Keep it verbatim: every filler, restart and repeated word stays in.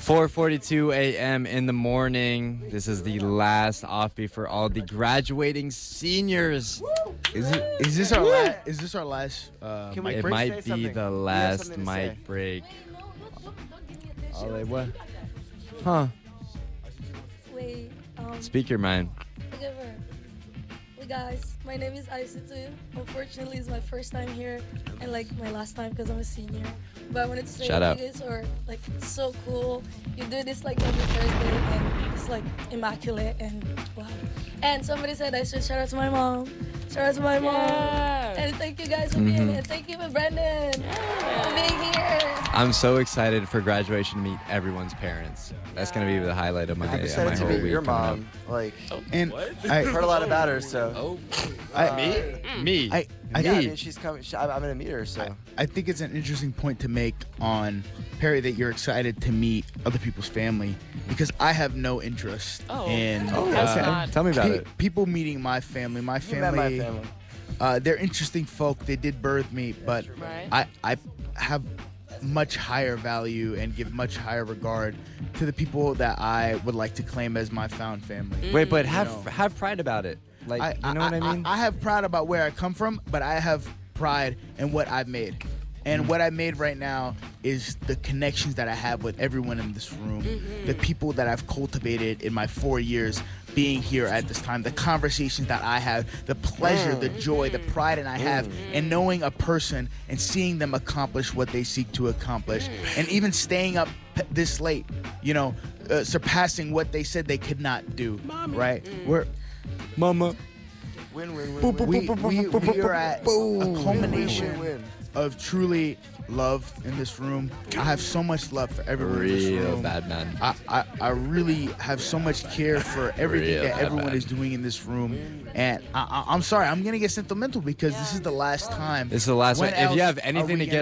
four forty-two a.m. in the morning. This is the last offbeat for all the graduating seniors. Is it? Is this our last? Is this our last? Uh, Can we It break? might Say be something. the We have last something to say. mic break. Oh, wait, what? Huh. Wait, um, Speak your mind. whatever. Hey guys, my name is Aisatu. Unfortunately, it's my first time here and like my last time because I'm a senior. But I wanted to say Shout you out. guys are like so cool. You do this like every Thursday and it's like immaculate and wow. And somebody said I should shout out to my mom. Shout out to my mom. And thank you guys for being Mhm. here. Thank you for Brendan for being here. I'm so excited for graduation to meet everyone's parents. That's gonna be the highlight of my, I'm uh, excited my to whole meet week your coming mom. Like, And I I, heard a lot about her, so. Oh, I, me? Me? I, I, Yeah, I think- mean, she's coming. She, I'm, I'm gonna meet her, so. I think it's an interesting point to make on Perry that you're excited to meet other people's family because I have no interest Oh. in Oh, That's okay. not- Tell me about pe- it. people meeting my family. My You met family, my family. Uh, they're interesting folk. They did birth me, but Right. I I have much higher value and give much higher regard to the people that I would like to claim as my found family. Wait, but have know. have pride about it. Like, I, you know what I mean? I, have pride about where I come from, but I have pride in what I've made. And what I made right now is the connections that I have with everyone in this room, the people that I've cultivated in my four years being here at this time, the conversations that I have, the pleasure, the joy, the pride that I have in knowing a person and seeing them accomplish what they seek to accomplish, and even staying up p- this late, you know, uh, surpassing what they said they could not do. Right? We're Mama. Win, win, win, win. we, we, we are at a culmination Win, win, win. of truly love in this room. I have so much love for everyone in this Real room. bad man. I, I, I really have so much care for everything Real that bad everyone man. is doing in this room. And I, I, I'm sorry, I'm going to get sentimental because this is the last time. This is the last When one. If else you have are anything we to gonna get